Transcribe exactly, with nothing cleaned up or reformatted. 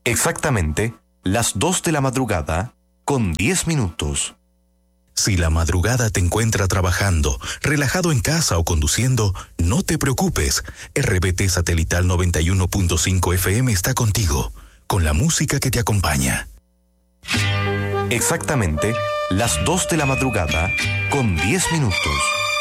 Exactamente las dos de la madrugada con diez minutos. Si la madrugada te encuentra trabajando, relajado en casa o conduciendo, no te preocupes. R B T Satelital noventa y uno punto cinco F M está contigo, con la música que te acompaña. Exactamente las dos de la madrugada con diez minutos.